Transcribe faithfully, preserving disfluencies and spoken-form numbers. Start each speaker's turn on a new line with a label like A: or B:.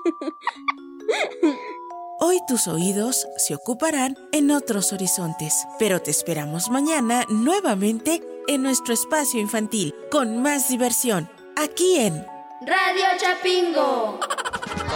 A: Hoy tus oídos se ocuparán en otros horizontes, pero te esperamos mañana nuevamente en nuestro espacio infantil, con más diversión, aquí en
B: Radio Chapingo.